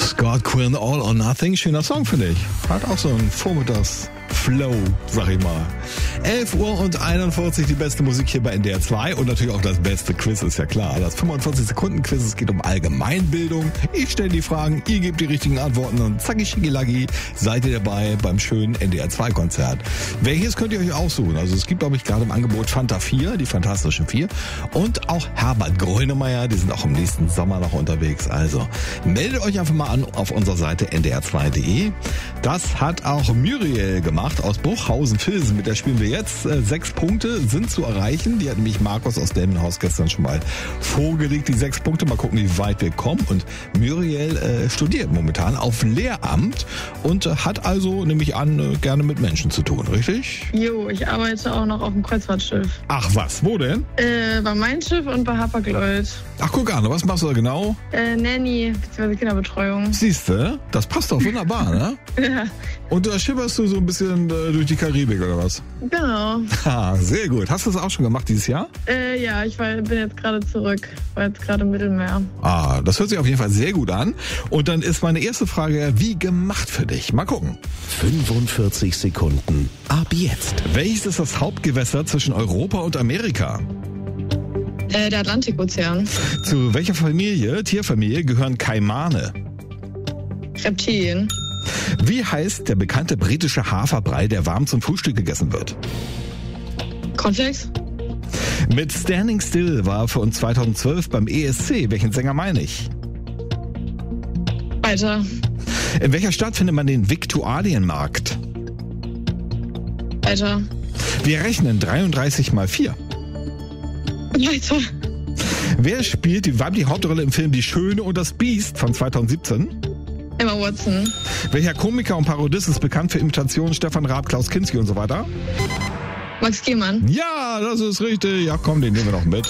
Scott Quinn, All or Nothing, schöner Song für dich. Hat auch so einen Vormittags-Flow, sag ich mal. 11:41 Uhr, die beste Musik hier bei NDR 2 und natürlich auch das beste Quiz, ist ja klar. Das 45-Sekunden-Quiz, es geht um Allgemeinbildung. Ich stelle die Fragen, ihr gebt die richtigen Antworten und zacki schicki seid ihr dabei beim schönen NDR 2 Konzert. Welches könnt ihr euch aussuchen? Also es gibt, glaube ich, gerade im Angebot Fanta 4, die Fantastischen 4 und auch Herbert Grönemeyer, die sind auch im nächsten Sommer noch unterwegs. Also meldet euch einfach mal an auf unserer Seite ndr2.de. Das hat auch Muriel gemacht aus Bruchhausen-Vilsen. Mit der spielen wir jetzt. 6 Punkte sind zu erreichen. Die hat nämlich Markus aus Delmenhorst gestern schon mal vorgelegt, die 6 Punkte. Mal gucken, wie weit wir kommen. Und Muriel studiert momentan auf Lehramt und hat also, nehme ich an, gerne mit Menschen zu tun, richtig? Jo, ich arbeite auch noch auf dem Kreuzfahrtschiff. Ach was, wo denn? Bei Mein Schiff und bei Hapag-Lloyd. Ach, guck an, was machst du da genau? Nanny, bzw. Kinderbetreuung. Siehste, das passt doch wunderbar, ne? Ja. Und da schipperst du so ein bisschen durch die Karibik oder was? Genau. Ah, sehr gut. Hast du das auch schon gemacht dieses Jahr? Ja, bin jetzt gerade zurück. War jetzt gerade im Mittelmeer. Ah, das hört sich auf jeden Fall sehr gut an. Und dann ist meine erste Frage, wie gemacht für dich? Mal gucken. 45 Sekunden. Ab jetzt. Welches ist das Hauptgewässer zwischen Europa und Amerika? Der Atlantikozean. Zu welcher Tierfamilie, gehören Kaimane? Reptilien. Wie heißt der bekannte britische Haferbrei, der warm zum Frühstück gegessen wird? Cornflakes. Mit Standing Still war für uns 2012 beim ESC. Welchen Sänger meine ich? Weiter. In welcher Stadt findet man den Viktualienmarkt? Weiter. Wir rechnen 33 mal 4. Weiter. Wer spielt die weibliche Hauptrolle im Film Die Schöne und das Biest von 2017? Emma Watson. Welcher Komiker und Parodist ist bekannt für Imitationen? Stefan Raab, Klaus Kinski und so weiter? Max Gehmann. Ja, das ist richtig. Ja, komm, den nehmen wir noch mit.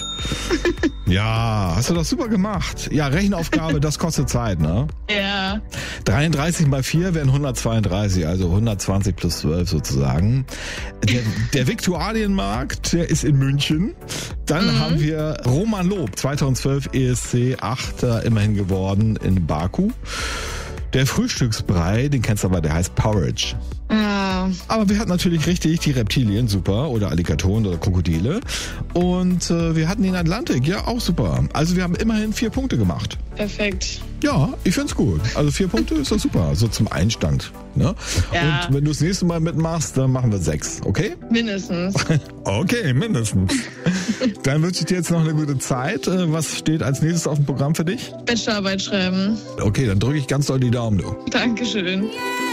Ja, hast du das super gemacht. Ja, Rechenaufgabe, das kostet Zeit, ne? Ja. 33 mal 4 wären 132, also 120 plus 12 sozusagen. Der Viktualienmarkt, der ist in München. Dann haben wir Roman Lob, 2012 ESC 8. immerhin geworden in Baku. Der Frühstücksbrei, den kennst du aber, der heißt Porridge. Ja. Aber wir hatten natürlich richtig die Reptilien, super, oder Alligatoren oder Krokodile. Und wir hatten den Atlantik, ja, auch super. Also wir haben immerhin 4 Punkte gemacht. Perfekt. Ja, ich find's gut. Also 4 Punkte ist doch super, so zum Einstand. Ne? Ja. Und wenn du das nächste Mal mitmachst, dann machen wir 6, okay? Mindestens. Okay, mindestens. Dann wünsche ich dir jetzt noch eine gute Zeit. Was steht als nächstes auf dem Programm für dich? Bachelorarbeit schreiben. Okay, dann drücke ich ganz doll die Daumen, du. Dankeschön.